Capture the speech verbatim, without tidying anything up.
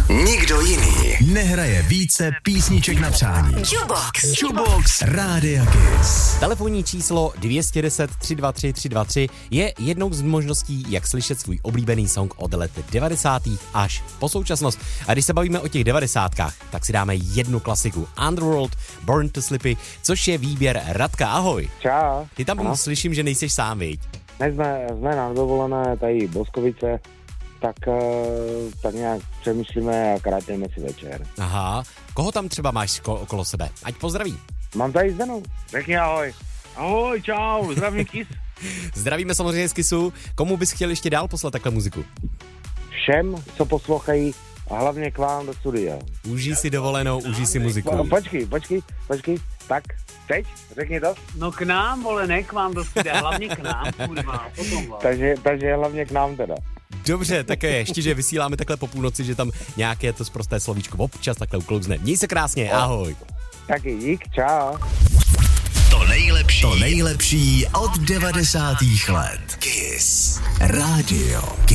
Nikdo jiný nehraje více písniček na přání. Jukebox. Jukebox Rádia Kiss. Telefonní číslo dvě set deset tři dva tři tři dva tři je jednou z možností, jak slyšet svůj oblíbený song od let devadesátých až po současnost. A když se bavíme o těch devadesátkách, tak si dáme jednu klasiku. Underworld, Born to Slippy, což je výběr Radka. Ahoj. Čau. Ty tam ano. Slyším, že nejseš sám, viď? My jsme, jsme na dovolené tady Boskovice, tak, tak nějak přemýšlíme a krátíme si večer. Aha. Koho tam třeba máš okolo sebe? Ať pozdraví. Mám tady Zdenu. Řekni ahoj. Ahoj, čau, zdravím Kiss. Zdravíme samozřejmě z Kissu. Komu bys chtěl ještě dál poslat takhle muziku? Všem, co poslouchají, a hlavně k vám do studia. Užij si dovolenou, užij si muziku. No, počkej, počkej, počkej. Tak, teď, řekni to. No k nám, vole, ne k vám do studia, hlavně k nám, kurva, potom vás. Takže, takže hlavně k nám teda. Dobře, tak je, ještě, že vysíláme takhle po půlnoci, že tam nějaké to sprosté slovíčko občas takhle uklouzne. Měj se krásně, ahoj. Taky dík, čau. To nejlepší, to nejlepší od devadesátých let. Kiss. Rádio Kiss.